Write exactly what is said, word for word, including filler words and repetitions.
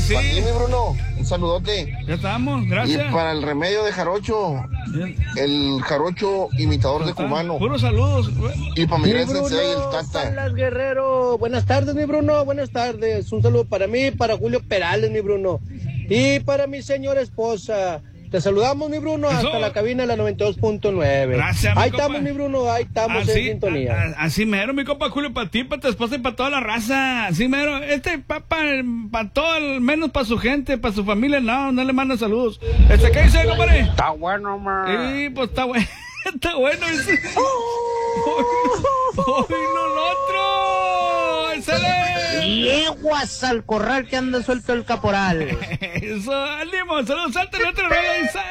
sí. Para ti, mi Bruno, un saludote. Ya estamos, gracias. Y para el remedio de jarocho, el jarocho imitador de cubano. Puros saludos. Y para mi Mi gran Bruno, sensei, el Tata. Salas Guerrero. Buenas tardes, mi Bruno. Buenas tardes. Un saludo para mí, para Julio Perales, mi Bruno. Y para mi señora esposa. Te saludamos, mi Bruno, Eso. hasta la cabina de la noventa y dos punto nueve. Gracias, mi Ahí compa. estamos, mi Bruno, ahí estamos Así, en sintonía. a- a- así mero, mi compa Julio, para ti, para tu esposa y para toda la raza. Así mero. Este, para pa, pa todo, el- menos para su gente, para su familia, no, no le manda saludos. Este, ¿qué dice, compadre? Está bueno, man. Sí, pues está bueno. Está bueno. Dice. ¡Hoy no lo otro! ¡Excelente! Yeguas al corral que anda suelto el caporal. Eso, ánimo, saludos, salta el otro, dice.